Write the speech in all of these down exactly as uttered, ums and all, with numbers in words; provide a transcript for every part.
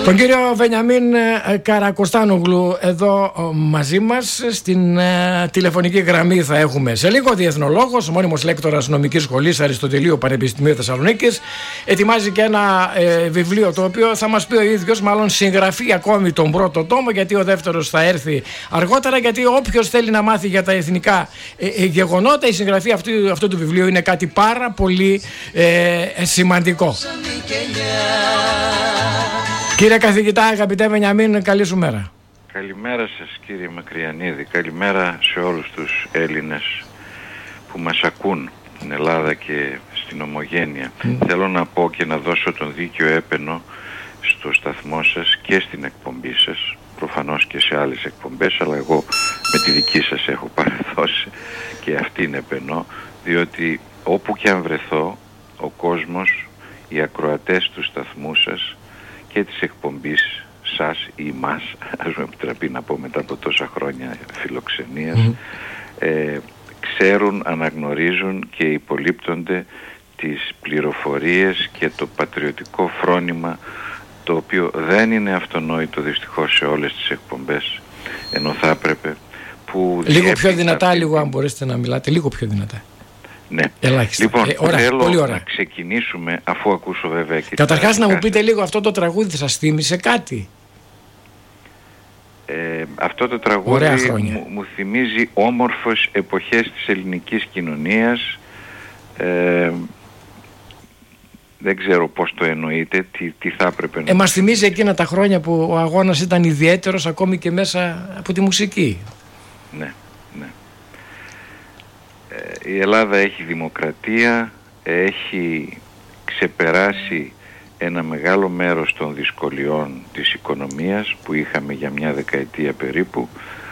Τον κύριο Βενιαμίν Καρακοστάνογλου εδώ μαζί μας. Στην uh, τηλεφωνική γραμμή θα έχουμε σε λίγο διεθνολόγος, μόνιμος λέκτορας νομικής σχολής Αριστοτελείου Πανεπιστημίου Θεσσαλονίκης. Ετοιμάζει και ένα ε, βιβλίο το οποίο θα μας πει ο ίδιος, μάλλον συγγραφεί ακόμη τον πρώτο τόμο, γιατί ο δεύτερος θα έρθει αργότερα, γιατί όποιος θέλει να μάθει για τα εθνικά ε, ε, γεγονότα, η συγγραφή αυτού, αυτού του βιβλίου είναι κάτι πάρα πολύ ε, ε, σημαντικό. Κύριε καθηγητά, αγαπητέ Βενιαμίν, καλή σου μέρα. Καλημέρα σας κύριε Μακριανίδη, καλημέρα σε όλους τους Έλληνες που μας ακούν στην Ελλάδα και στην Ομογένεια. Mm. Θέλω να πω και να δώσω τον δίκιο έπαινο στο σταθμό σας και στην εκπομπή σας, προφανώς και σε άλλες εκπομπές, αλλά εγώ με τη δική σας έχω παραδώσει και αυτή είναι επαινό, διότι όπου και αν βρεθώ, ο κόσμος, οι ακροατές του σταθμού σας και της εκπομπής σας ή μας, ας μου επιτραπεί να πω μετά από τόσα χρόνια φιλοξενίας, mm. ε, ξέρουν, αναγνωρίζουν και υπολείπτονται τις πληροφορίες και το πατριωτικό φρόνημα, το οποίο δεν είναι αυτονόητο δυστυχώς σε όλες τις εκπομπές, ενώ θα έπρεπε, που λίγο πιο δυνατά, λίγο αν μπορέσετε να μιλάτε λίγο πιο δυνατά. Ναι. Ελάχιστα. Λοιπόν, ε, ωραία, θέλω πολύ ωραία. να ξεκινήσουμε, αφού ακούσω βέβαια και καταρχάς τα να μου πείτε λίγο, αυτό το τραγούδι σας θύμισε κάτι? Ε, αυτό το τραγούδι μου, μου θυμίζει όμορφες εποχές της ελληνικής κοινωνίας. ε, Δεν ξέρω πώς το εννοείτε, τι, τι θα έπρεπε να... Ε, μας θυμίζει εκείνα τα χρόνια που ο αγώνας ήταν ιδιαίτερος, ακόμη και μέσα από τη μουσική. Ναι, ναι. Ε, η Ελλάδα έχει δημοκρατία, έχει ξεπεράσει ένα μεγάλο μέρος των δυσκολιών της οικονομίας που είχαμε για μια δεκαετία περίπου,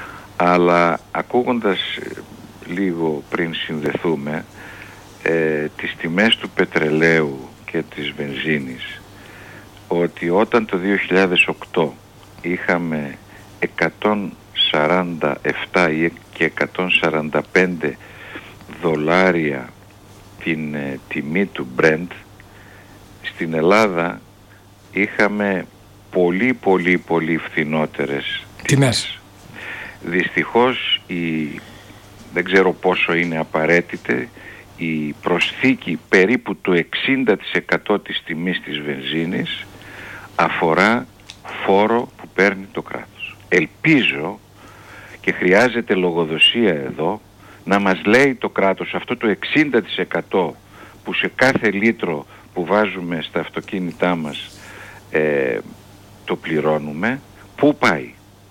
αλλά ακούγοντας λίγο πριν συνδεθούμε ε, τις τιμές του πετρελαίου και της βενζίνης, ότι όταν το δύο χιλιάδες οκτώ είχαμε εκατόν σαράντα επτά και εκατόν σαράντα πέντε δολάρια την ε, τιμή του Brent, στην Ελλάδα είχαμε πολύ πολύ πολύ φθηνότερες τιμές. Δυστυχώς η, δεν ξέρω πόσο είναι απαραίτητη, η προσθήκη περίπου του εξήντα τοις εκατό της τιμής της βενζίνης αφορά φόρο που παίρνει το κράτος. Ελπίζω, και χρειάζεται λογοδοσία εδώ, να μας λέει το κράτος αυτό το εξήντα τοις εκατό που σε κάθε λίτρο που βάζουμε στα αυτοκίνητά μας ε, το πληρώνουμε, πού πάει?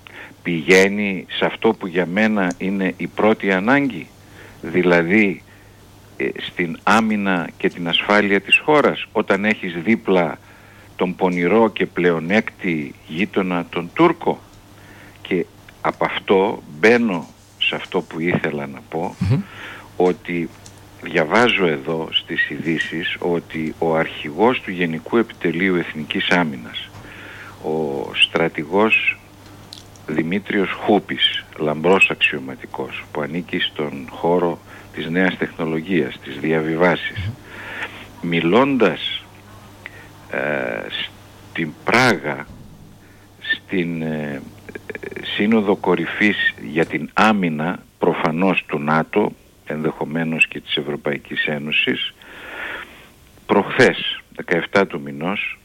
Πηγαίνει σε αυτό που για μένα είναι η πρώτη ανάγκη, δηλαδή ε, στην άμυνα και την ασφάλεια της χώρας, όταν έχεις δίπλα τον πονηρό και πλεονέκτη γείτονα τον Τούρκο? Και από αυτό μπαίνω σε αυτό που ήθελα να πω, mm-hmm. ότι διαβάζω εδώ στις ειδήσεις ότι ο αρχηγός του Γενικού Επιτελείου Εθνικής Άμυνας, ο στρατηγός Δημήτριος Χούπης, λαμπρός αξιωματικός που ανήκει στον χώρο της νέας τεχνολογίας, της διαβιβάσεις, μιλώντας ε, στην Πράγα, στην ε, Σύνοδο Κορυφής για την άμυνα, προφανώς του ΝΑΤΟ, ενδεχομένως και της Ευρωπαϊκής Ένωσης, προχθές, δεκαεφτά του μηνός,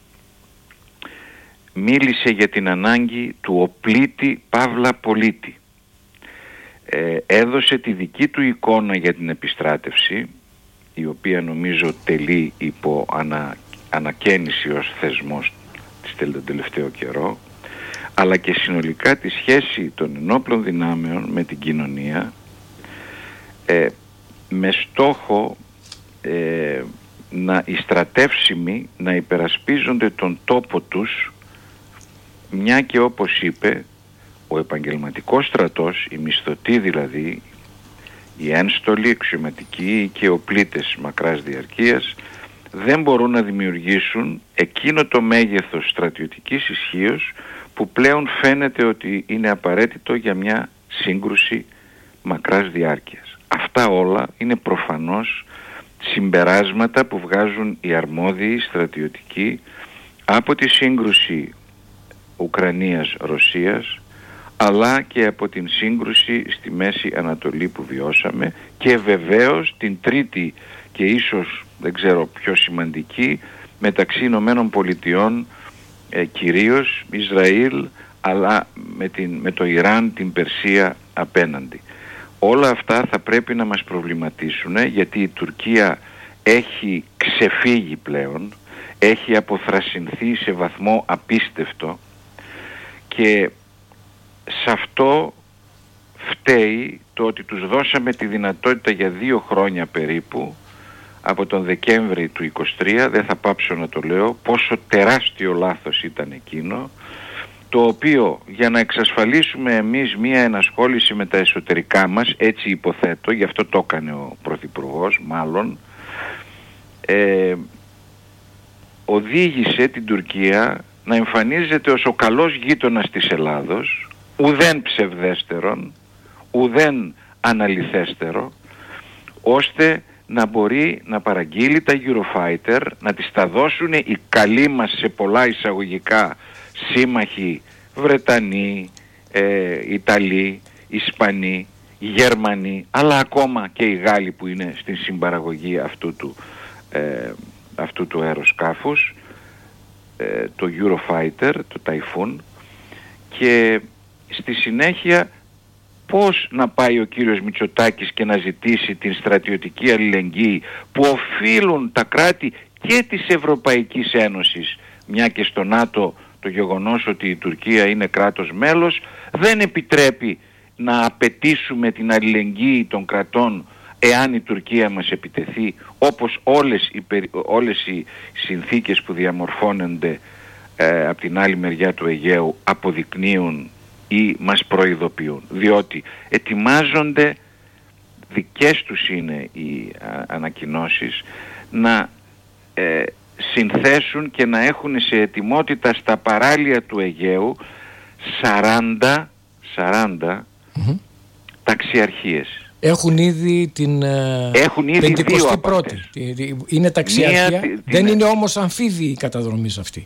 μίλησε για την ανάγκη του οπλίτη παύλα πολίτη. Ε, έδωσε τη δική του εικόνα για την επιστράτευση, η οποία νομίζω τελεί υπό ανα, ανακαίνιση ως θεσμός τον τελευταίο καιρό, αλλά και συνολικά τη σχέση των ενόπλων δυνάμεων με την κοινωνία, ε, με στόχο ε, να οι στρατεύσιμοι να υπερασπίζονται τον τόπο τους, μια και όπως είπε ο επαγγελματικός στρατός, οι μισθωτοί δηλαδή, οι ένστολοι, αξιωματικοί και οπλίτες μακράς διαρκείας, δεν μπορούν να δημιουργήσουν εκείνο το μέγεθος στρατιωτικής ισχύως που πλέον φαίνεται ότι είναι απαραίτητο για μια σύγκρουση μακράς διάρκειας. Αυτά όλα είναι προφανώς συμπεράσματα που βγάζουν οι αρμόδιοι στρατιωτικοί από τη σύγκρουση Ουκρανίας-Ρωσίας, αλλά και από την σύγκρουση στη Μέση Ανατολή που βιώσαμε, και βεβαίως την τρίτη και ίσως δεν ξέρω πιο σημαντική, μεταξύ Ηνωμένων Πολιτειών, ε, κυρίως Ισραήλ, αλλά με, την, με το Ιράν, την Περσία απέναντι. Όλα αυτά θα πρέπει να μας προβληματίσουν, γιατί η Τουρκία έχει ξεφύγει πλέον, έχει αποθρασινθεί σε βαθμό απίστευτο, και σε αυτό φταίει το ότι τους δώσαμε τη δυνατότητα για δύο χρόνια περίπου, από τον Δεκέμβρη του είκοσι τρία, δεν θα πάψω να το λέω, πόσο τεράστιο λάθος ήταν εκείνο, το οποίο για να εξασφαλίσουμε εμείς μία ενασχόληση με τα εσωτερικά μας, έτσι υποθέτω, γι' αυτό το έκανε ο Πρωθυπουργός μάλλον, ε, οδήγησε την Τουρκία να εμφανίζεται ως ο καλός γείτονας της Ελλάδος, ουδέν ψευδέστερον, ουδέν αναλυθέστερο, ώστε να μπορεί να παραγγείλει τα Eurofighter, να τις τα δώσουν οι καλοί μας σε πολλά εισαγωγικά σύμμαχοι, Βρετανοί, ε, Ιταλοί, Ισπανοί, Γερμανοί, αλλά ακόμα και οι Γάλλοι που είναι στην συμπαραγωγή αυτού του, ε, αυτού του αεροσκάφους, ε, το Eurofighter, το Typhoon, και στη συνέχεια πώς να πάει ο κύριος Μητσοτάκης και να ζητήσει την στρατιωτική αλληλεγγύη που οφείλουν τα κράτη και της Ευρωπαϊκής Ένωσης, μια και στο ΝΑΤΟ το γεγονός ότι η Τουρκία είναι κράτος μέλος δεν επιτρέπει να απαιτήσουμε την αλληλεγγύη των κρατών εάν η Τουρκία μας επιτεθεί, όπως όλες οι, όλες οι συνθήκες που διαμορφώνονται ε, από την άλλη μεριά του Αιγαίου αποδεικνύουν ή μας προειδοποιούν, διότι ετοιμάζονται, δικές τους είναι οι α, ανακοινώσεις, να ε, συνθέσουν και να έχουν σε ετοιμότητα στα παράλια του Αιγαίου σαράντα, σαράντα mm-hmm. ταξιαρχίες. Έχουν ήδη την Έχουν ήδη πενηκοστή πρώτη. Είναι ταξιαρχία, Μία, δεν είναι όμως αμφίβοι η καταδρομή αυτή.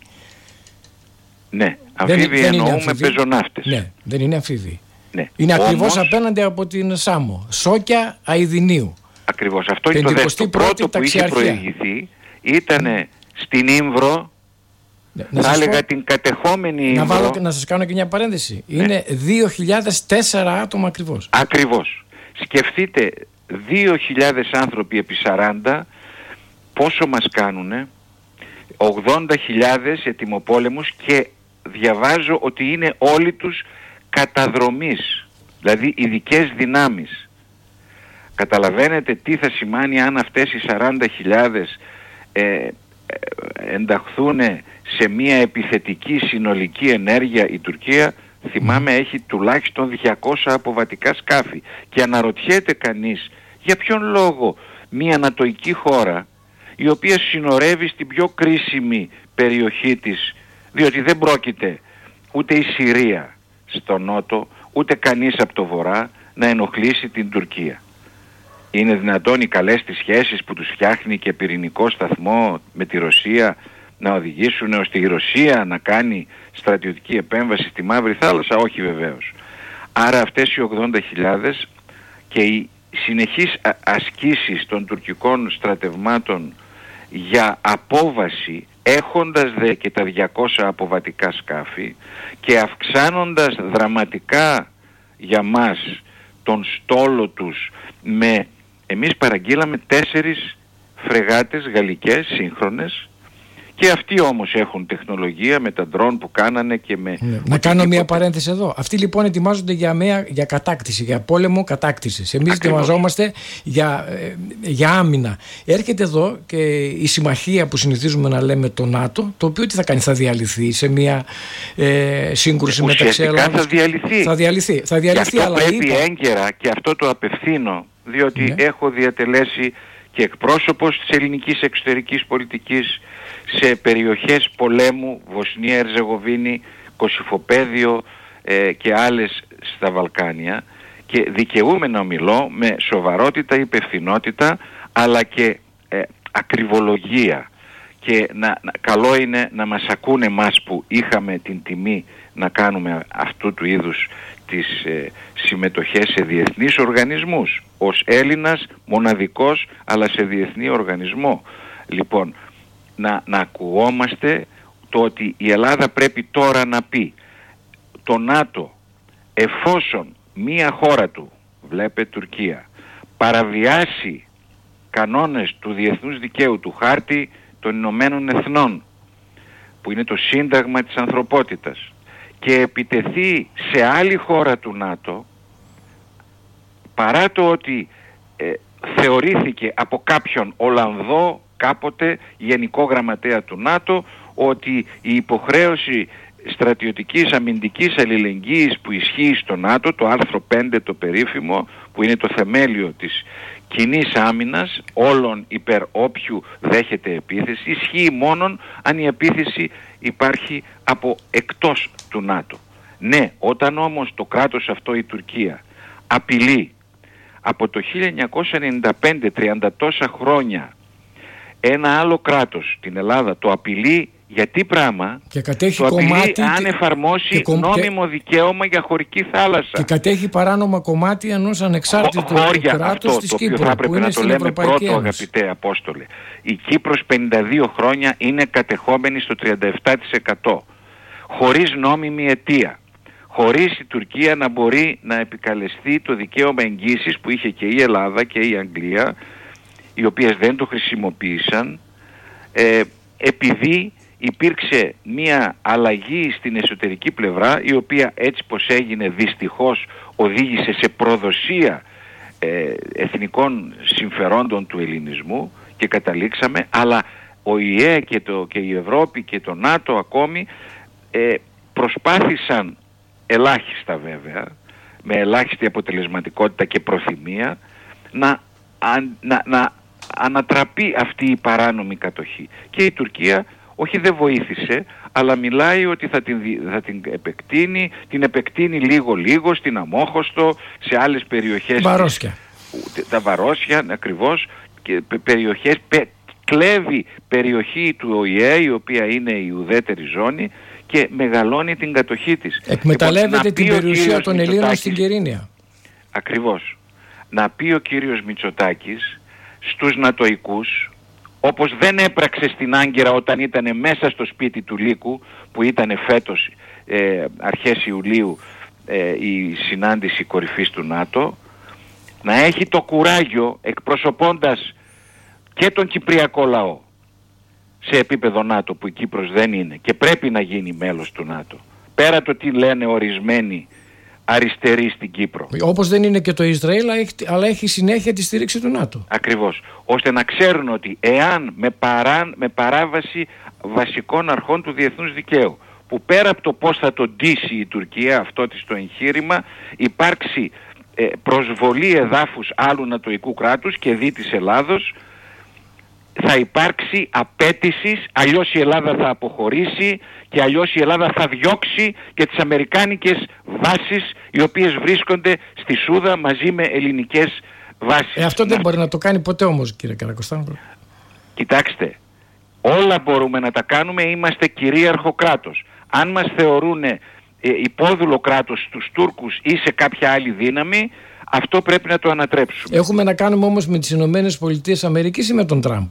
Ναι, αμφίβοι εννοούμε πεζοναύτες. Ναι, δεν είναι αμφίβοι. Ναι. Είναι Όμως, ακριβώς απέναντι από την Σάμο. Σόκια Αηδινίου. Ακριβώς. Αυτό είναι το δεύτερο. Το πρώτο που είχε προηγηθεί ήταν στην Ήμβρο, ναι, θα έλεγα πω, την κατεχόμενη να Ήμβρο. Βάλω, να σας κάνω και μια παρένθεση. Ναι. Είναι δύο χιλιάδες τέσσερα άτομα ακριβώς. Ακριβώς. Σκεφτείτε δύο χιλιάδες άνθρωποι επί σαράντα, πόσο μας κάνουνε? ογδόντα χιλιάδες ετοιμοπόλεμους, και διαβάζω ότι είναι όλοι τους καταδρομής, δηλαδή ειδικές δυνάμεις. Καταλαβαίνετε τι θα σημαίνει αν αυτές οι σαράντα χιλιάδες ε, ε, ενταχθούν σε μια επιθετική συνολική ενέργεια η Τουρκία. Θυμάμαι έχει τουλάχιστον διακόσια αποβατικά σκάφη, και αναρωτιέται κανείς για ποιον λόγο μια ανατοϊκή χώρα η οποία συνορεύει στην πιο κρίσιμη περιοχή της, διότι δεν πρόκειται ούτε η Συρία στο νότο, ούτε κανείς από το βορρά να ενοχλήσει την Τουρκία. Είναι δυνατόν οι καλές τις σχέσεις που τους φτιάχνει και πυρηνικό σταθμό με τη Ρωσία να οδηγήσουν ώστε η Ρωσία να κάνει στρατιωτική επέμβαση στη Μαύρη Θάλασσα? Όχι βεβαίως. Άρα αυτές οι ογδόντα χιλιάδες και οι συνεχείς ασκήσεις των τουρκικών στρατευμάτων για απόβαση, έχοντας δε και τα διακόσια αποβατικά σκάφη και αυξάνοντας δραματικά για μας τον στόλο τους, με, εμείς παραγγείλαμε τέσσερις φρεγάτες γαλλικές σύγχρονες, και αυτοί όμως έχουν τεχνολογία με τα ντρόν που κάνανε και με... Ναι. Να κάνω μια παρένθεση εδώ. Αυτοί λοιπόν ετοιμάζονται για, μια, για κατάκτηση, για πόλεμο κατάκτησης. Εμείς ετοιμαζόμαστε για, για άμυνα. Έρχεται εδώ και η συμμαχία που συνηθίζουμε να λέμε το ΝΑΤΟ, το οποίο τι θα κάνει? Θα διαλυθεί σε μια ε, σύγκρουση μεταξύ Ελλάδας. Θα διαλυθεί. Θα διαλυθεί. Θα διαλυθεί, αυτό αλλά πρέπει είπα... έγκαιρα, και αυτό το απευθύνω, διότι ναι. έχω διατελέσει και εκπρόσωπος της ελληνικής εξωτερικής πολιτικής σε περιοχές πολέμου, Βοσνία, Ερζεγοβίνη, Κωσυφοπαίδιο ε, και άλλες στα Βαλκάνια, και δικαιούμαι να μιλώ με σοβαρότητα, υπευθυνότητα, αλλά και ε, ακριβολογία. και να, να, καλό είναι να μας ακούνε μας που είχαμε την τιμή να κάνουμε αυτού του είδους τις ε, συμμετοχές σε διεθνείς οργανισμούς, ως Έλληνας μοναδικός αλλά σε διεθνή οργανισμό. Λοιπόν, να, να ακουόμαστε το ότι η Ελλάδα πρέπει τώρα να πει το ΝΑΤΟ, εφόσον μία χώρα του, βλέπε Τουρκία, παραβιάσει κανόνες του διεθνούς δικαίου, του χάρτη των Ηνωμένων Εθνών, που είναι το σύνταγμα της ανθρωπότητας, και επιτεθεί σε άλλη χώρα του ΝΑΤΟ, παρά το ότι ε, θεωρήθηκε από κάποιον Ολλανδό κάποτε γενικό γραμματέα του ΝΑΤΟ ότι η υποχρέωση στρατιωτικής αμυντικής αλληλεγγύης που ισχύει στο ΝΑΤΟ, το άρθρο πέντε το περίφημο, που είναι το θεμέλιο της κοινής άμυνας όλων υπέρ όποιου δέχεται επίθεση, ισχύει μόνον αν η επίθεση υπάρχει από εκτός του ΝΑΤΟ. Ναι, όταν όμως το κράτος αυτό, η Τουρκία, απειλεί από το χίλια εννιακόσια ενενήντα πέντε, τριάντα τόσα χρόνια, ένα άλλο κράτος, την Ελλάδα, το απειλεί για τι πράγμα? Και κατέχει το απειλεί κομμάτι αν εφαρμόσει και κομ... νόμιμο δικαίωμα για χωρική θάλασσα. Και κατέχει παράνομα κομμάτι ενός ανεξάρτητου κράτους της Κύπρου, θα έπρεπε που είναι να το στην λέμε Ευρωπαϊκή πρώτο, Ένωση. αγαπητέ Απόστολε. Η Κύπρος πενήντα δύο χρόνια είναι κατεχόμενη στο τριάντα επτά τοις εκατό, χωρίς νόμιμη αιτία, χωρίς η Τουρκία να μπορεί να επικαλεστεί το δικαίωμα εγγύησης που είχε και η Ελλάδα και η Αγγλία, οι οποίες δεν το χρησιμοποίησαν, ε, επειδή υπήρξε μια αλλαγή στην εσωτερική πλευρά, η οποία έτσι πως έγινε δυστυχώς οδήγησε σε προδοσία ε, εθνικών συμφερόντων του ελληνισμού και καταλήξαμε, αλλά ο ι ε και, το, και η Ευρώπη και το ΝΑΤΟ ακόμη ε, προσπάθησαν, ελάχιστα βέβαια, με ελάχιστη αποτελεσματικότητα και προθυμία, να, να, να ανατραπεί αυτή η παράνομη κατοχή. Και η Τουρκία όχι δεν βοήθησε, αλλά μιλάει ότι θα την, θα την επεκτείνει, την επεκτείνει λίγο-λίγο στην Αμόχωστο, σε άλλες περιοχές. Βαρόσια. Της, τα Βαρόσια, ακριβώς, και περιοχές, πε, κλέβει περιοχή του ο ι ε, η οποία είναι η ουδέτερη ζώνη, και μεγαλώνει την κατοχή της. Εκμεταλλεύεται την περιουσία των Ελλήνων στην Κερίνια. Ακριβώς. Να πει ο κύριος Μητσοτάκης στους νατοικούς, όπως δεν έπραξε στην Άγκυρα όταν ήταν μέσα στο σπίτι του Λύκου, που ήταν φέτος ε, αρχές Ιουλίου ε, η συνάντηση κορυφής του ΝΑΤΟ, να έχει το κουράγιο, εκπροσωπώντας και τον κυπριακό λαό σε επίπεδο ΝΑΤΟ, που η Κύπρος δεν είναι και πρέπει να γίνει μέλος του ΝΑΤΟ, πέρα το τι λένε ορισμένοι αριστεροί στην Κύπρο. Όπως δεν είναι και το Ισραήλ, αλλά έχει συνέχεια τη στήριξη του ΝΑΤΟ. Ακριβώς. Ώστε να ξέρουν ότι εάν με, παρά, με παράβαση βασικών αρχών του διεθνούς δικαίου, που πέρα από το πώς θα τον ντύσει η Τουρκία αυτό της το εγχείρημα, υπάρξει ε, προσβολή εδάφους άλλου νατοικού κράτους και δι της Ελλάδος, θα υπάρξει απέτηση, αλλιώς η Ελλάδα θα αποχωρήσει και αλλιώς η Ελλάδα θα διώξει και τις αμερικάνικες βάσεις οι οποίες βρίσκονται στη Σούδα μαζί με ελληνικές βάσεις. Ε, αυτό δεν να... μπορεί να το κάνει ποτέ όμως, κύριε Καρακοστάνογλου. Κοιτάξτε, όλα μπορούμε να τα κάνουμε, είμαστε κυρίαρχο κράτος. Αν μας θεωρούν ε, υπόδουλο κράτος στους Τούρκους ή σε κάποια άλλη δύναμη, αυτό πρέπει να το ανατρέψουμε. Έχουμε να κάνουμε όμως με τις Ηνωμένες Πολιτείες Αμερικής ή με τον Τραμπ?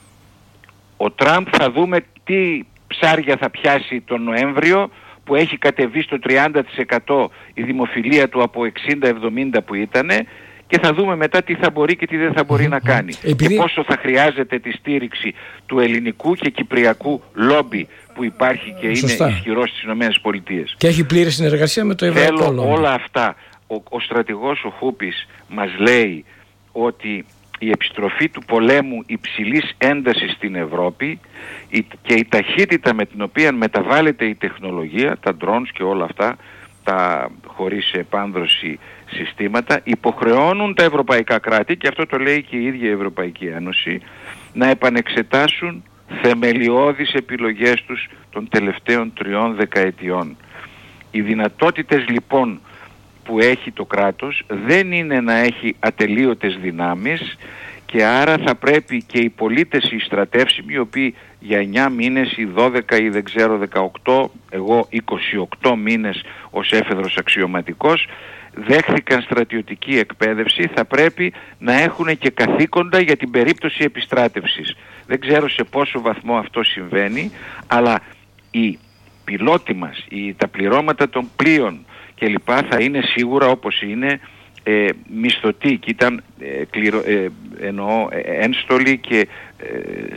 Ο Τραμπ θα δούμε τι ψάρια θα πιάσει τον Νοέμβριο, που έχει κατεβεί στο τριάντα τοις εκατό η δημοφιλία του από εξήντα εβδομήντα που ήτανε, και θα δούμε μετά τι θα μπορεί και τι δεν θα μπορεί να κάνει. Επειδή... και πόσο θα χρειάζεται τη στήριξη του ελληνικού και κυπριακού λόμπι που υπάρχει και Σωστά. είναι ισχυρό στις Ηνωμένες Πολιτείες. Και έχει πλήρη συνεργασία με το Ευρωπαϊκό Θέλω λόμπι. Όλα αυτά. Ο, ο στρατηγός ο Χούπης μας λέει ότι η επιστροφή του πολέμου υψηλής έντασης στην Ευρώπη η, και η ταχύτητα με την οποία μεταβάλλεται η τεχνολογία, τα drones και όλα αυτά, τα χωρίς επάνδρωση συστήματα, υποχρεώνουν τα ευρωπαϊκά κράτη, και αυτό το λέει και η ίδια η Ευρωπαϊκή Ένωση, να επανεξετάσουν θεμελιώδεις επιλογές τους των τελευταίων τριών δεκαετιών. Οι δυνατότητες λοιπόν που έχει το κράτος δεν είναι να έχει ατελείωτες δυνάμεις και άρα θα πρέπει και οι πολίτες οι στρατεύσιμοι, οι οποίοι για εννιά μήνες ή δώδεκα ή δεν ξέρω δεκαοκτώ, εγώ είκοσι οκτώ μήνες ως έφεδρος αξιωματικός, δέχθηκαν στρατιωτική εκπαίδευση, θα πρέπει να έχουν και καθήκοντα για την περίπτωση επιστράτευσης. Δεν ξέρω σε πόσο βαθμό αυτό συμβαίνει, αλλά οι πιλότοι μας, οι, τα πληρώματα των πλοίων κλπ. Θα είναι σίγουρα όπως είναι ε, μισθωτοί και ήταν ε, κληρο, ε, εννοώ, ε, ένστολοι και ε,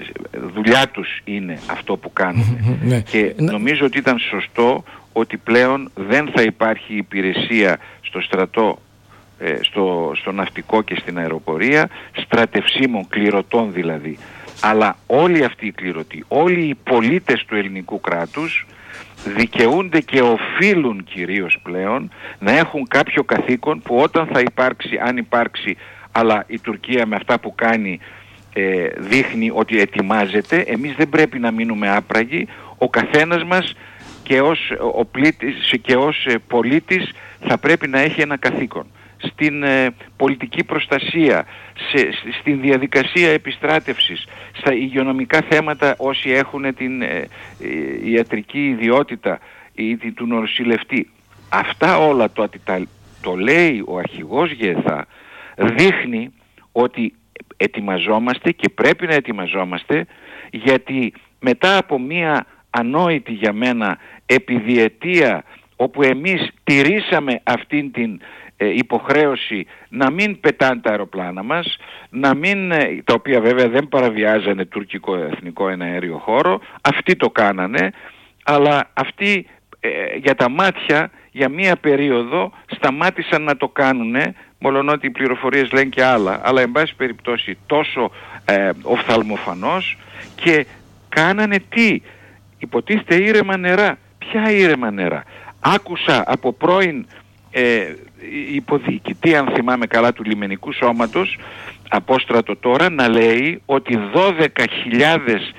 δουλειά τους είναι αυτό που κάνουν. Ναι. Και νομίζω ότι ήταν σωστό ότι πλέον δεν θα υπάρχει υπηρεσία στο στρατό, ε, στο, στο ναυτικό και στην αεροπορία, στρατευσίμων, κληρωτών δηλαδή. Αλλά όλοι αυτοί οι κληρωτοί, όλοι οι πολίτες του ελληνικού κράτους δικαιούνται και οφείλουν κυρίως πλέον να έχουν κάποιο καθήκον που όταν θα υπάρξει, αν υπάρξει, αλλά η Τουρκία με αυτά που κάνει ε, δείχνει ότι ετοιμάζεται, εμείς δεν πρέπει να μείνουμε άπραγοι, ο καθένας μας και ως, ο πλήτης, και ως ε, πολίτης θα πρέπει να έχει ένα καθήκον. Στην ε, πολιτική προστασία, σε, στην διαδικασία επιστράτευσης, στα υγειονομικά θέματα όσοι έχουν την ε, ε, ιατρική ιδιότητα ή την, του νοσηλευτή. Αυτά όλα το, το, το λέει ο αρχηγός ΓΕΘΑ, δείχνει ότι ετοιμαζόμαστε και πρέπει να ετοιμαζόμαστε, γιατί μετά από μία ανόητη για μένα επιδιετία όπου εμείς τηρήσαμε αυτήν την ε, υποχρέωση να μην πετάνε τα αεροπλάνα μας, να μην, ε, τα οποία βέβαια δεν παραβιάζανε τουρκικό εθνικό εναέριο χώρο, αυτοί το κάνανε, αλλά αυτοί ε, για τα μάτια για μία περίοδο σταμάτησαν να το κάνουνε, μολονότι οι πληροφορίες λένε και άλλα, αλλά εν πάση περιπτώσει τόσο ε, οφθαλμοφανώς, και κάνανε τι? Υποτίθεται ήρεμα νερά. Ποια ήρεμα νερά? Άκουσα από πρώην ε, υποδιοικητή, αν θυμάμαι καλά, του λιμενικού σώματος, απόστρατο τώρα, να λέει ότι δώδεκα χιλιάδες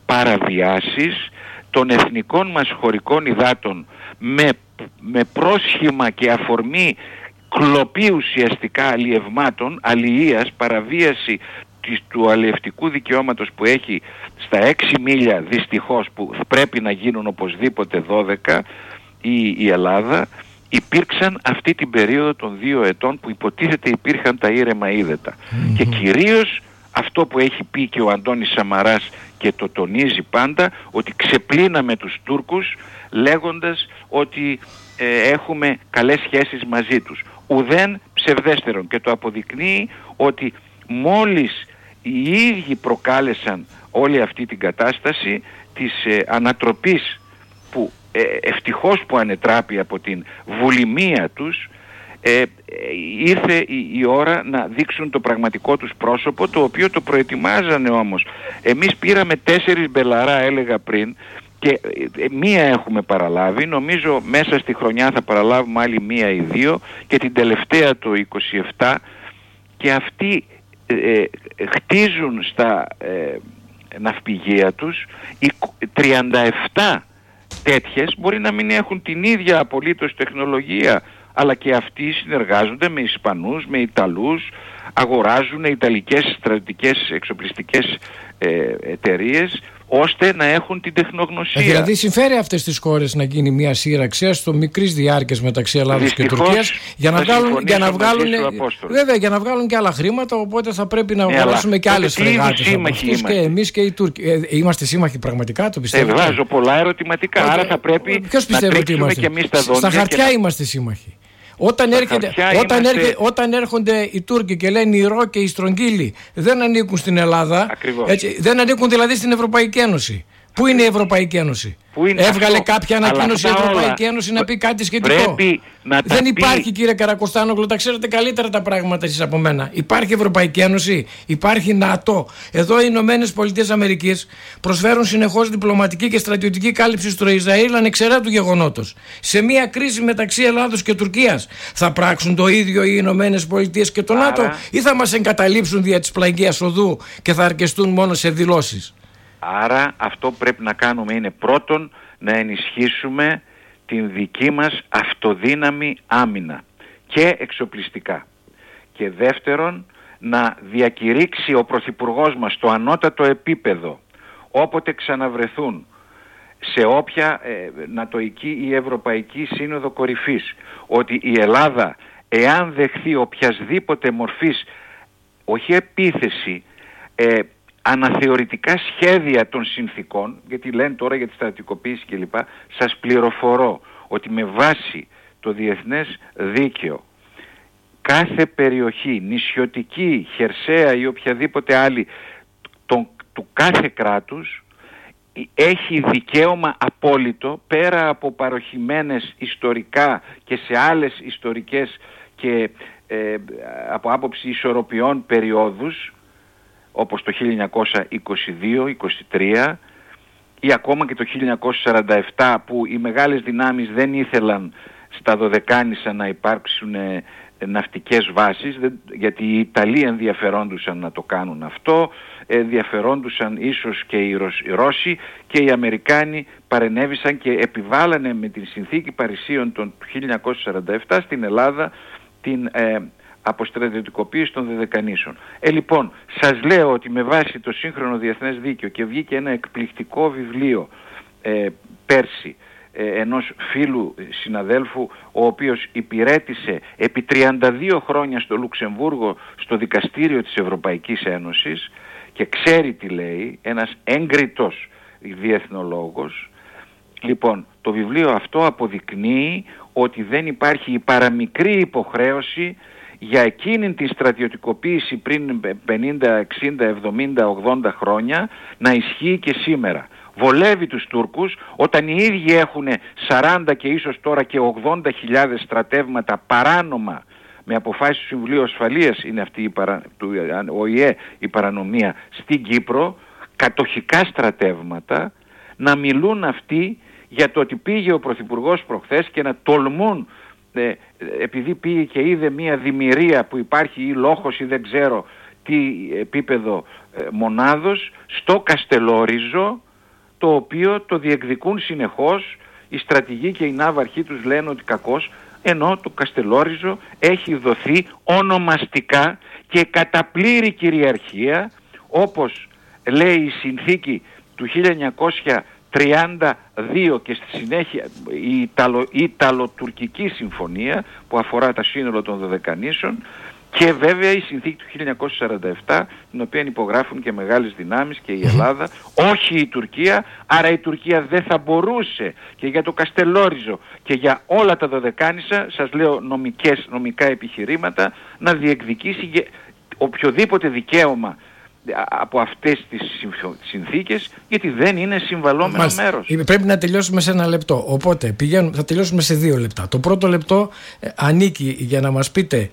παραβιάσεις των εθνικών μας χωρικών υδάτων με, με πρόσχημα και αφορμή κλοπή ουσιαστικά αλλιευμάτων, αλλιείας, παραβίαση του αλλιευτικού δικαιώματος που έχει στα έξι μίλια δυστυχώς, που πρέπει να γίνουν οπωσδήποτε δώδεκα, η, η Ελλάδα, υπήρξαν αυτή την περίοδο των δύο ετών που υποτίθεται υπήρχαν τα ήρεμα ύδατα. Mm-hmm. Και κυρίως αυτό που έχει πει και ο Αντώνης Σαμαράς και το τονίζει πάντα, ότι ξεπλύναμε τους Τούρκους λέγοντας ότι ε, έχουμε καλές σχέσεις μαζί τους. Ουδέν ψευδέστερον, και το αποδεικνύει ότι μόλις οι ίδιοι προκάλεσαν όλη αυτή την κατάσταση της ε, ανατροπής που ε, ευτυχώς που ανετράπη από την βουλημία τους, ε, ε, ήρθε η, η ώρα να δείξουν το πραγματικό τους πρόσωπο, το οποίο το προετοιμάζανε όμως. Εμείς πήραμε τέσσερις μπελαρά, έλεγα πριν, και ε, μία έχουμε παραλάβει, νομίζω μέσα στη χρονιά θα παραλάβουμε άλλη μία ή δύο, και την τελευταία το είκοσι επτά, και αυτοί ε, χτίζουν στα ε, ναυπηγεία τους τριάντα επτά τέτοιες, μπορεί να μην έχουν την ίδια απολύτως τεχνολογία, αλλά και αυτοί συνεργάζονται με Ισπανούς, με Ιταλούς, αγοράζουν ιταλικές στρατιωτικές εξοπλιστικές ε, εταιρείες, ώστε να έχουν την τεχνογνωσία. Ε, δηλαδή συμφέρει αυτές τις χώρες να γίνει μια σύραξη στο μικρής διάρκειας μεταξύ Ελλάδος και Τουρκίας, για να βγάλουν, για να βγάλουν, βέβαια, για να βγάλουν και άλλα χρήματα, οπότε θα πρέπει να ναι, αγοράσουμε και άλλες φρεγάτες από αυτούς, και εμείς και οι Τούρκοι. Ε, είμαστε σύμμαχοι πραγματικά, το πιστεύω? Ε, βάζω πολλά ερωτηματικά, άρα θα πρέπει να τρίξουμε και εμείς τα δόντια. Στα χαρτιά είμαστε σύμμαχοι. Όταν, έρχεται, όταν, είμαστε... έρχε, όταν έρχονται οι Τούρκοι και λένε οι Ρο και οι Στρογγύλοι δεν ανήκουν στην Ελλάδα, έτσι, δεν ανήκουν δηλαδή στην Ευρωπαϊκή Ένωση. Πού είναι η Ευρωπαϊκή Ένωση? Έβγαλε αυτό, κάποια ανακοίνωση η Ευρωπαϊκή όλα... Ένωση να πει κάτι σχετικό? Να δεν πει... υπάρχει, κύριε Καρακοστάνογλου, τα ξέρετε καλύτερα τα πράγματα εσείς από μένα. Υπάρχει Ευρωπαϊκή Ένωση, υπάρχει ΝΑΤΟ. Εδώ οι Ηνωμένες Πολιτείες Αμερικής προσφέρουν συνεχώς διπλωματική και στρατιωτική κάλυψη στο Ισραήλ ανεξαιρέτου γεγονότος. Σε μια κρίση μεταξύ Ελλάδος και Τουρκίας θα πράξουν το ίδιο οι Ηνωμένες Πολιτείες και το Άρα... ΝΑΤΟ, ή θα μας εγκαταλείψουν δια της πλαγίας οδού και θα αρκεστούν μόνο σε δηλώσεις? Άρα αυτό που πρέπει να κάνουμε είναι πρώτον να ενισχύσουμε την δική μας αυτοδύναμη άμυνα και εξοπλιστικά. Και δεύτερον, να διακηρύξει ο Πρωθυπουργός μας στο ανώτατο επίπεδο, όποτε ξαναβρεθούν σε όποια ε, νατοϊκή ή ευρωπαϊκή σύνοδο κορυφής, ότι η Ελλάδα, εάν δεχθεί οποιασδήποτε μορφής, όχι επίθεση, ε, αναθεωρητικά σχέδια των συνθήκων, γιατί λένε τώρα για τη στρατιωτικοποίηση κλπ, σας πληροφορώ ότι με βάση το διεθνές δίκαιο κάθε περιοχή, νησιωτική, χερσαία ή οποιαδήποτε άλλη τον, του κάθε κράτους έχει δικαίωμα απόλυτο, πέρα από παροχημένες ιστορικά και σε άλλες ιστορικές και ε, από άποψη ισορροπιών περιόδους, όπως το χίλια εννιακόσια είκοσι δύο είκοσι τρία ή ακόμα και το χίλια εννιακόσια σαράντα επτά, που οι μεγάλες δυνάμεις δεν ήθελαν στα Δωδεκάνησα να υπάρξουν ε, ναυτικές βάσεις, γιατί οι Ιταλοί ενδιαφερόντουσαν να το κάνουν αυτό, ενδιαφερόντουσαν ίσως και οι Ρώσοι, και οι Αμερικάνοι παρενέβησαν και επιβάλανε με την συνθήκη Παρισίων του χίλια εννιακόσια σαράντα επτά στην Ελλάδα την ε, αποστρατιωτικοποίηση των Δωδεκανήσων. Ε, λοιπόν, σας λέω ότι με βάση το σύγχρονο διεθνές δίκαιο, και βγήκε ένα εκπληκτικό βιβλίο ε, πέρσι, ενός φίλου συναδέλφου, ο οποίος υπηρέτησε επί τριάντα δύο χρόνια στο Λουξεμβούργο στο Δικαστήριο της Ευρωπαϊκής Ένωσης και ξέρει τι λέει, ένας έγκριτος διεθνολόγος. Λοιπόν, το βιβλίο αυτό αποδεικνύει ότι δεν υπάρχει η παραμικρή υποχρέωση για εκείνη τη στρατιωτικοποίηση πριν πενήντα, εξήντα, εβδομήντα, ογδόντα χρόνια να ισχύει και σήμερα. Βολεύει τους Τούρκους όταν οι ίδιοι έχουν σαράντα και ίσως τώρα και ογδόντα χιλιάδες στρατεύματα παράνομα, με αποφάσεις του Συμβουλίου Ασφαλείας είναι αυτή η παρα... του Ο Η Ε η παρανομία στην Κύπρο, κατοχικά στρατεύματα, να μιλούν αυτοί για το ότι πήγε ο Πρωθυπουργός προχθές και να τολμούν, ε, επειδή πήγε και είδε μια δημιουργία που υπάρχει ή λόχος ή δεν ξέρω τι επίπεδο ε, μονάδος στο Καστελόριζο, το οποίο το διεκδικούν συνεχώς οι στρατηγοί και οι ναύαρχοί τους, λένε ότι κακώς, ενώ το Καστελόριζο έχει δοθεί ονομαστικά και κατά πλήρη κυριαρχία, όπως λέει η συνθήκη του χίλια εννιακόσια τριάντα δύο και στη συνέχεια η Ιταλο, Ιταλο-Τουρκική συμφωνία που αφορά τα σύνολα των Δωδεκανήσων, και βέβαια η συνθήκη του χίλια εννιακόσια σαράντα επτά, την οποία υπογράφουν και μεγάλες δυνάμεις και η Ελλάδα, όχι η Τουρκία. Άρα η Τουρκία δεν θα μπορούσε και για το Καστελόριζο και για όλα τα Δωδεκάνησα, σας λέω νομικές, νομικά επιχειρήματα, να διεκδικήσει οποιοδήποτε δικαίωμα από αυτές τις συνθήκες, γιατί δεν είναι συμβαλόμενο Μάλιστα. μέρος. Πρέπει να τελειώσουμε σε ένα λεπτό, οπότε πηγαίνουμε, θα τελειώσουμε σε δύο λεπτά. Το πρώτο λεπτό ε, ανήκει για να μας πείτε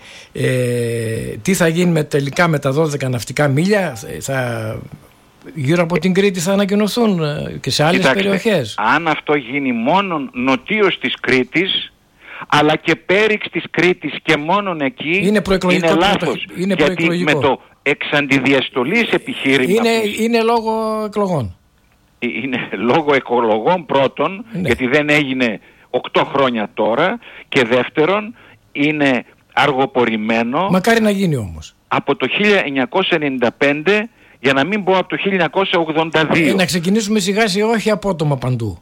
ε, τι θα γίνει με, τελικά με τα δώδεκα ναυτικά μίλια. Θα, γύρω από την Κρήτη θα ανακοινωθούν ε, και σε άλλες Κοιτάξτε, περιοχές. Αν αυτό γίνει μόνον νοτίως της Κρήτης, αλλά και πέριξ της Κρήτης και μόνον εκεί, είναι, είναι λάθος. Είναι γιατί με το εξ αντιδιαστολής επιχείρημα είναι, που... είναι λόγω εκλογών. Είναι λόγω εκλογών πρώτον, ναι. γιατί δεν έγινε οκτώ χρόνια τώρα, και δεύτερον είναι αργοπορημένο. Μακάρι να γίνει όμως. Από το χίλια εννιακόσια ενενήντα πέντε, για να μην πω από το χίλια εννιακόσια ογδόντα δύο. Ε, να ξεκινήσουμε σιγά σιγά, όχι απότομα παντού.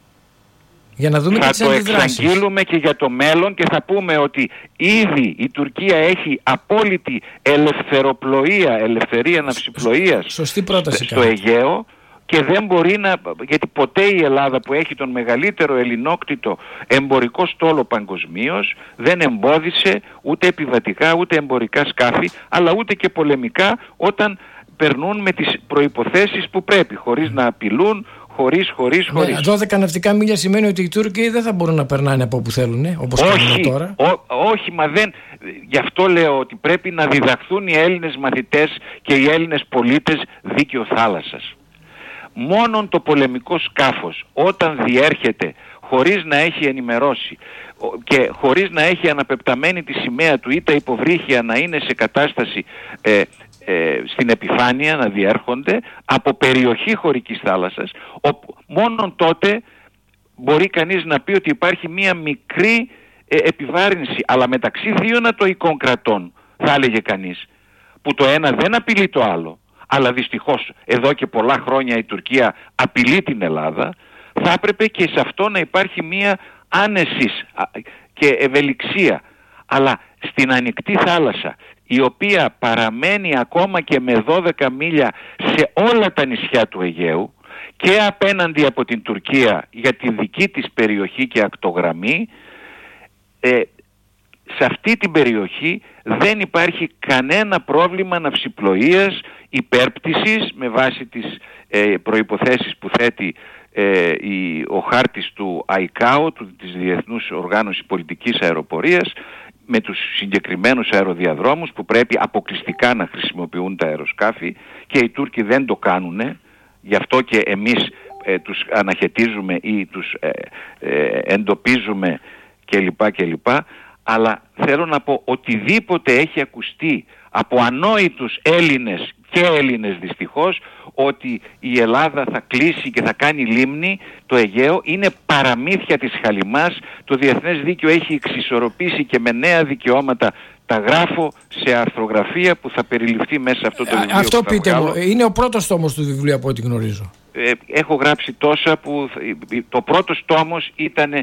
Για να δούμε θα και το εξαγγείλουμε και για το μέλλον και θα πούμε ότι ήδη η Τουρκία έχει απόλυτη ελευθεροπλοεία, ελευθερία ναυσιπλοείας Σωστή πρόταση στο Αιγαίο, και δεν μπορεί να, γιατί ποτέ η Ελλάδα που έχει τον μεγαλύτερο ελληνόκτητο εμπορικό στόλο παγκοσμίως δεν εμπόδισε ούτε επιβατικά ούτε εμπορικά σκάφη, αλλά ούτε και πολεμικά όταν περνούν με τις προϋποθέσεις που πρέπει, χωρίς να απειλούν, χωρίς, χωρίς, χωρίς. Ναι, δώδεκα ναυτικά μίλια σημαίνει ότι οι Τούρκοι δεν θα μπορούν να περνάνε από όπου θέλουν, όπως κάνουν τώρα. Ό, όχι, μα δεν. Γι' αυτό λέω ότι πρέπει να διδαχθούν οι Έλληνες μαθητές και οι Έλληνες πολίτες δίκαιο θάλασσας. Μόνον το πολεμικό σκάφος όταν διέρχεται χωρίς να έχει ενημερώσει και χωρίς να έχει αναπεπταμένη τη σημαία του ή τα υποβρύχια να είναι σε κατάσταση ε, ε, στην επιφάνεια να διέρχονται από περιοχή χωρικής θάλασσας, όπου μόνον τότε μπορεί κανείς να πει ότι υπάρχει μία μικρή ε, επιβάρυνση, αλλά μεταξύ δύο νατοϊκών κρατών, θα έλεγε κανείς, που το ένα δεν απειλεί το άλλο, αλλά δυστυχώς εδώ και πολλά χρόνια η Τουρκία απειλεί την Ελλάδα, θα έπρεπε και σε αυτό να υπάρχει μία άνεση και ευελιξία. Αλλά στην ανοιχτή θάλασσα, η οποία παραμένει ακόμα και με δώδεκα μίλια σε όλα τα νησιά του Αιγαίου και απέναντι από την Τουρκία για τη δική της περιοχή και ακτογραμμή, ε, σε αυτή την περιοχή δεν υπάρχει κανένα πρόβλημα ναυσιπλοείας, υπέρπτυσης με βάση τις ε, προϋποθέσεις που θέτει ε, η, ο χάρτης του ΆΙΚΑΟ, του, της Διεθνούς Οργάνωσης Πολιτικής Αεροπορίας, με τους συγκεκριμένους αεροδιαδρόμους που πρέπει αποκλειστικά να χρησιμοποιούν τα αεροσκάφη, και οι Τούρκοι δεν το κάνουν, γι' αυτό και εμείς ε, τους αναχαιτίζουμε ή τους ε, ε, εντοπίζουμε κλπ. κλπ. Αλλά θέλω να πω, οτιδήποτε έχει ακουστεί από ανόητους Έλληνες και Έλληνες δυστυχώς, ότι η Ελλάδα θα κλείσει και θα κάνει λίμνη το Αιγαίο, είναι παραμύθια της χαλιμάς. Το διεθνές δίκαιο έχει εξισορροπήσει και με νέα δικαιώματα. Τα γράφω σε αρθρογραφία που θα περιληφθεί μέσα σε αυτό το βιβλίο. Αυτό πείτε μου, είναι ο πρώτος τόμος του βιβλίου από ό,τι γνωρίζω. Ε, έχω γράψει τόσα που το πρώτος τόμος ήταν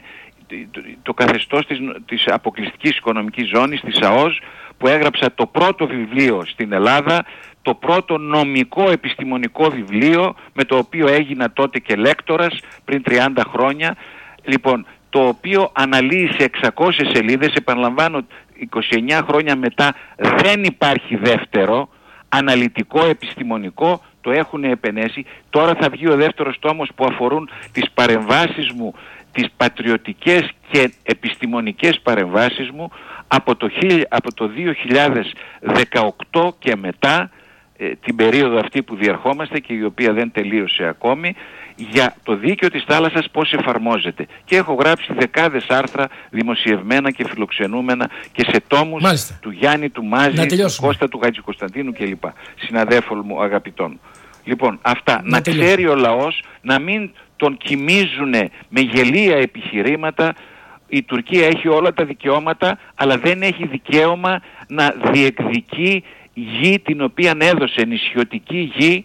το καθεστώς της, της αποκλειστικής οικονομικής ζώνης, της ΑΟΣ, που έγραψα το πρώτο βιβλίο στην Ελλάδα, το πρώτο νομικό επιστημονικό βιβλίο, με το οποίο έγινα τότε και λέκτορας πριν τριάντα χρόνια, λοιπόν, το οποίο αναλύει σε εξακόσιες σελίδες, επαναλαμβάνω, είκοσι εννιά χρόνια μετά δεν υπάρχει δεύτερο, αναλυτικό, επιστημονικό, το έχουν επενέσει. Τώρα θα βγει ο δεύτερος τόμος που αφορούν τις παρεμβάσεις μου, τις πατριωτικές και επιστημονικές παρεμβάσεις μου από το, από το δύο χιλιάδες δεκαοκτώ και μετά, ε, την περίοδο αυτή που διερχόμαστε και η οποία δεν τελείωσε ακόμη, για το δίκαιο της θάλασσας πώς εφαρμόζεται. Και έχω γράψει δεκάδες άρθρα δημοσιευμένα και φιλοξενούμενα και σε τόμους. Μάλιστα. Του Γιάννη, του Μάζη, του Κώστα, του Χατζικοσταντίνου κλπ. Συναδέφων μου αγαπητών. Λοιπόν, αυτά. Να, να ξέρει ο λαός, να μην τον κοιμίζουν με γελία επιχειρήματα. Η Τουρκία έχει όλα τα δικαιώματα, αλλά δεν έχει δικαίωμα να διεκδικεί γη την οποία έδωσε, νησιωτική γη,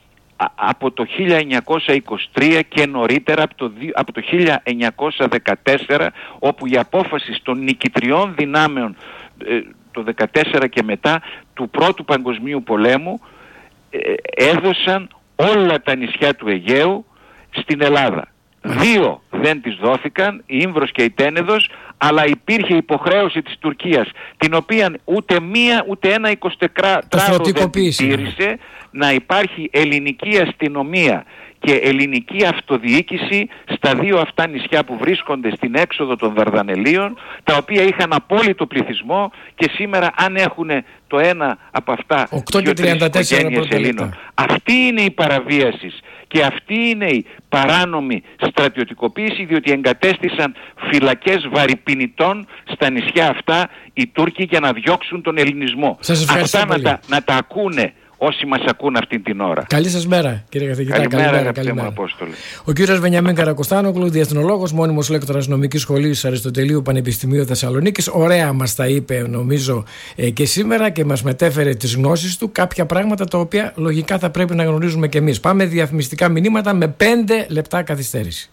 από το χίλια εννιακόσια είκοσι τρία και νωρίτερα από το, από το χίλια εννιακόσια δεκατέσσερα, όπου η απόφαση των νικητριών δυνάμεων ε, το δεκατέσσερα και μετά του Πρώτου Παγκοσμίου Πολέμου ε, έδωσαν όλα τα νησιά του Αιγαίου στην Ελλάδα. Δύο δεν τις δόθηκαν, η Ήμβρος και η Τένεδος, αλλά υπήρχε υποχρέωση της Τουρκίας, την οποία ούτε μία ούτε ένα εικοσιτετράωρο δεν την τήρησε, να υπάρχει ελληνική αστυνομία και ελληνική αυτοδιοίκηση στα δύο αυτά νησιά που βρίσκονται στην έξοδο των Δαρδανελίων, τα οποία είχαν απόλυτο πληθυσμό και σήμερα αν έχουν το ένα από αυτά δύο-τρεις οικογένειες Ελλήνων. Αυτή είναι η παραβίαση και αυτή είναι η παράνομη στρατιωτικοποίηση, διότι εγκατέστησαν φυλακές βαρυπινητών στα νησιά αυτά οι Τούρκοι για να διώξουν τον ελληνισμό. Αυτά να τα, να τα ακούνε όσοι μας ακούν αυτή την ώρα. Καλή σας μέρα, κύριε καθηγητά. Καλημέρα, καλημέρα, καλημέρα. Απόστολε. Ο κύριος Βενιαμίν Καρακοστάνογλου, διεθνολόγος, μόνιμος λέκτορας νομικής σχολής Αριστοτελείου Πανεπιστημίου Θεσσαλονίκης. Ωραία μας τα είπε, νομίζω, ε, και σήμερα και μας μετέφερε τις γνώσεις του, κάποια πράγματα τα οποία λογικά θα πρέπει να γνωρίζουμε και εμείς. Πάμε διαφημιστικά μηνύματα με πέντε λεπτά καθυστέρηση.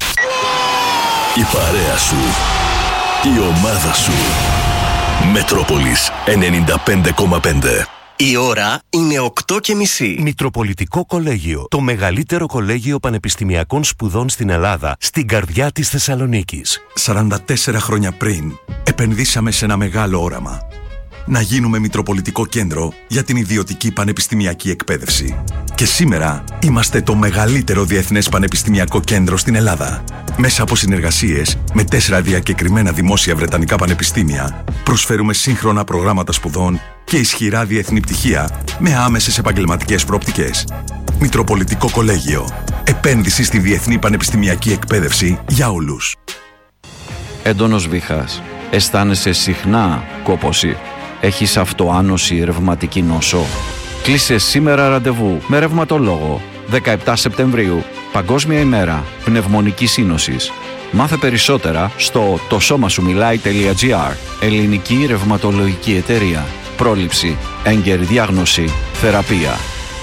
Η παρέα σου, η ομάδα σου. Μετρόπολης ενενήντα πέντε κόμμα πέντε. Η ώρα είναι οκτώ και μισή. Μητροπολιτικό Κολέγιο. Το μεγαλύτερο κολέγιο πανεπιστημιακών σπουδών στην Ελλάδα, στην καρδιά της Θεσσαλονίκης. σαράντα τέσσερα χρόνια πριν, επενδύσαμε σε ένα μεγάλο όραμα. Να γίνουμε Μητροπολιτικό Κέντρο για την ιδιωτική πανεπιστημιακή εκπαίδευση. Και σήμερα είμαστε το μεγαλύτερο διεθνές πανεπιστημιακό κέντρο στην Ελλάδα. Μέσα από συνεργασίες με τέσσερα διακεκριμένα δημόσια βρετανικά πανεπιστήμια, προσφέρουμε σύγχρονα προγράμματα σπουδών και ισχυρά διεθνή πτυχία με άμεσες επαγγελματικές προοπτικές. Μητροπολιτικό Κολέγιο. Επένδυση στη διεθνή πανεπιστημιακή εκπαίδευση για όλους. Έντονος βήχας. Αισθάνεσαι συχνά κόπωση. Έχεις αυτοάνωση, ρευματική νόσο. Κλείσε σήμερα ραντεβού με ρευματολόγο. δεκαεπτά Σεπτεμβρίου, Παγκόσμια ημέρα πνευμονικής σύνοσης. Μάθε περισσότερα στο το σώμα σου μιλάει τελεία τζι άρ. Ελληνική ρευματολογική εταιρεία. πρόληψη, έγκαιρη διάγνωση, θεραπεία.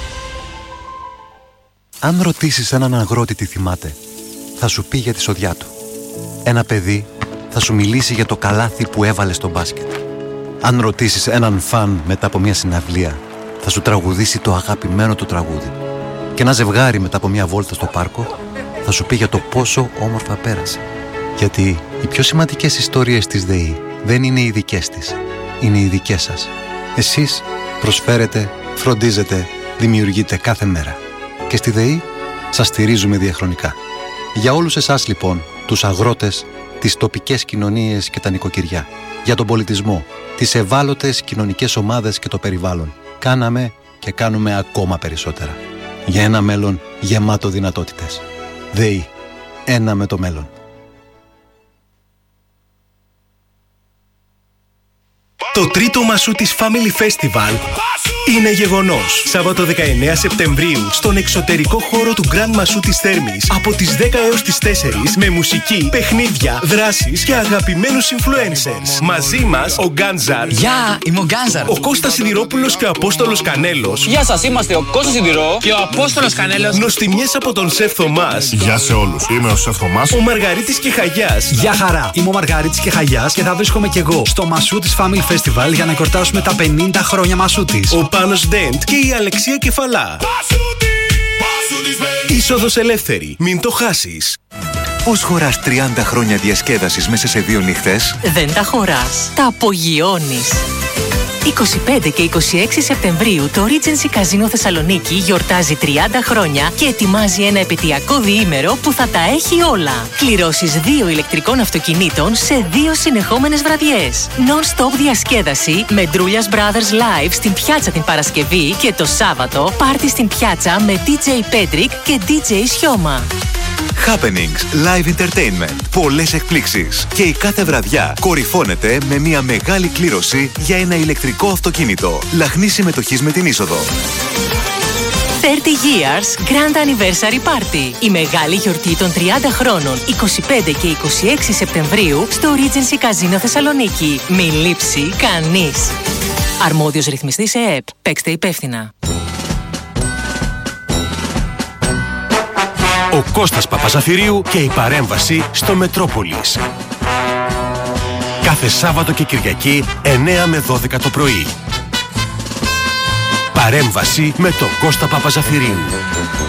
Αν ρωτήσεις έναν αγρότη τι θυμάται, θα σου πει για τη σοδιά του. Ένα παιδί θα σου μιλήσει για το καλάθι που έβαλε στο μπάσκετ. Αν ρωτήσεις έναν φαν μετά από μια συναυλία, θα σου τραγουδήσει το αγαπημένο του τραγούδι. Και ένα ζευγάρι μετά από μια βόλτα στο πάρκο θα σου πει για το πόσο όμορφα πέρασε. Γιατί οι πιο σημαντικές ιστορίες της ΔΕΗ δεν είναι οι δικές της, είναι οι δικές σας. Εσείς προσφέρετε, φροντίζετε, δημιουργείτε κάθε μέρα. Και στη ΔΕΗ σας στηρίζουμε διαχρονικά. Για όλους εσάς λοιπόν, τους αγρότες, τις τοπικές κοινωνίες και τα νοικοκυριά, για τον πολιτισμό, τις ευάλωτες κοινωνικές ομάδες και το περιβάλλον, κάναμε και κάνουμε ακόμα περισσότερα. Για ένα μέλλον γεμάτο δυνατότητες. ΔΕΗ. Ένα με το μέλλον. Το τρίτο Μασούτης Family Festival είναι γεγονός. Σάββατο δεκαεννέα Σεπτεμβρίου στον εξωτερικό χώρο του Grand Μασούτης Θέρμης από τις δέκα έως τις τέσσερις με μουσική, παιχνίδια, δράσεις και αγαπημένους influencers. Μαζί μας ο Γκάντζαρ. Γεια, είμαι ο Γκάντζαρ. Ο Κώστας Σιδηρόπουλος και ο Απόστολος Κανέλος. Γεια σας, είμαστε ο Κώστας Σιδηρό και ο Απόστολος Κανέλος. Νοστιμιές από τον Σεφ Θωμάς. Γεια σε όλους, είμαι ο Σεφ Θωμάς. Ο Μαργαρίτης και Χαγιάς. Γεια χαρά, είμαι ο Μαργαρίτης και Χαγιάς και θα βρίσκομαι κι εγώ στο Μασούτης Family Festival για να εορτάσουμε τα πενήντα χρόνια Μασούτης. Ο Πάνος Ντέντ και η Αλεξία Κεφαλά. Είσοδος ελεύθερη, μην το χάσεις. Πώς χωράς τριάντα χρόνια διασκέδασης μέσα σε δύο νύχτες? Δεν τα χωράς, τα απογειώνεις. είκοσι πέντε και είκοσι έξι Σεπτεμβρίου το Regency Casino Θεσσαλονίκη γιορτάζει τριάντα χρόνια και ετοιμάζει ένα επαιτειακό διήμερο που θα τα έχει όλα. Κληρώσεις δύο ηλεκτρικών αυτοκινήτων σε δύο συνεχόμενες βραδιές. Non-stop διασκέδαση με Drullias Brothers Live στην Πιάτσα την Παρασκευή και το Σάββατο πάρτι στην Πιάτσα με ντι τζέι Pedrick και ντι τζέι Σιώμα. Happenings, live entertainment, πολλές εκπλήξεις και η κάθε βραδιά κορυφώνεται με μια μεγάλη κλήρωση για ένα ηλεκτρικό αυτοκίνητο. Λαχνή συμμετοχής με την είσοδο. τριάντα years Grand Anniversary Party. Η μεγάλη γιορτή των τριάντα χρόνων είκοσι πέντε και είκοσι έξι Σεπτεμβρίου στο Regency Casino Θεσσαλονίκη. Μην λείψει κανείς. Αρμόδιος ρυθμιστής ΕΕΠ. Παίξτε υπεύθυνα. Ο Κώστας Παπαζαφυρίου και η παρέμβαση στο Μετρόπολης. Κάθε Σάββατο και Κυριακή εννέα με δώδεκα το πρωί. Παρέμβαση με τον Κώστα Παπαζαφυρίου.